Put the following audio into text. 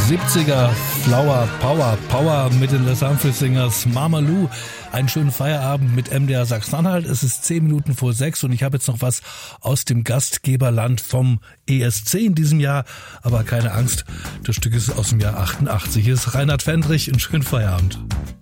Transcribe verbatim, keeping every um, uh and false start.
siebziger Flower Power Power mit den Les Humphrey Singers, Mama Lou. Einen schönen Feierabend mit M D R Sachsen-Anhalt. Es ist zehn Minuten vor sechs und ich habe jetzt noch was aus dem Gastgeberland vom E S C in diesem Jahr. Aber keine Angst, das Stück ist aus dem Jahr achtundachtzig. Hier ist Reinhard Fendrich. Einen schönen Feierabend.